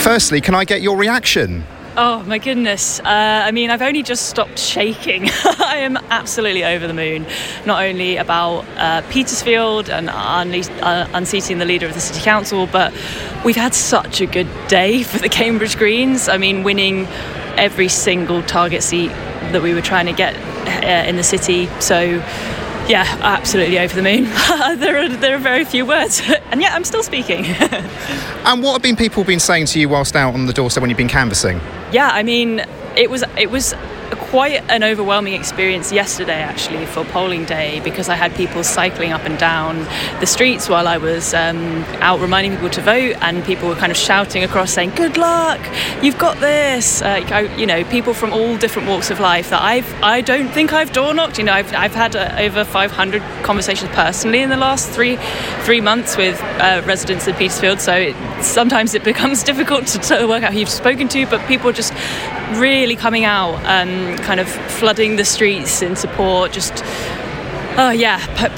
Firstly, can I get your reaction? Oh my goodness. I've only just stopped shaking. I am absolutely over the moon, not only about Petersfield and unseating the leader of the City Council, but we've had such a good day for the Cambridge Greens. winning every single target seat that we were trying to get in the city. So yeah, absolutely over the moon. There are very few words, and yet I'm still speaking. And what have people been saying to you whilst out on the doorstep when you've been canvassing? Yeah, it was quite an overwhelming experience yesterday, actually, for polling day, because I had people cycling up and down the streets while I was out reminding people to vote, and people were kind of shouting across saying, "Good luck, you've got this." People from all different walks of life that I don't think I've door knocked. I've had over 500 conversations personally in the last three months with residents of Petersfield, so sometimes it becomes difficult to work out who you've spoken to, but people just really coming out, kind of flooding the streets in support, just